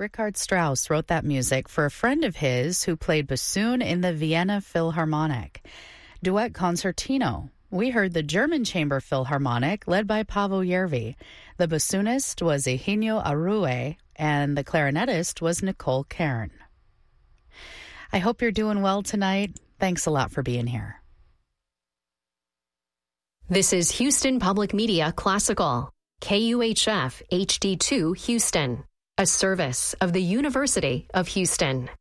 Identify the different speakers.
Speaker 1: Richard Strauss wrote that music for a friend of his who played bassoon in the Vienna Philharmonic. Duet Concertino. We heard the German Chamber Philharmonic, led by Paavo Järvi. The bassoonist was Eugenio Arue, and the clarinetist was Nicole Kern. I hope you're doing well tonight. Thanks a lot for being here.
Speaker 2: This is Houston Public Media Classical, KUHF HD2 Houston, a service of the University of Houston.